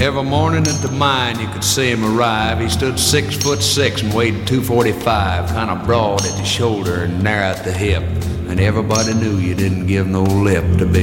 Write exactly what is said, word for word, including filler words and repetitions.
Every morning at the mine you could see him arrive. He stood six foot six and weighed two forty-five, kind of broad at the shoulder and narrow at the hip. And everybody knew you didn't give no lip to Bill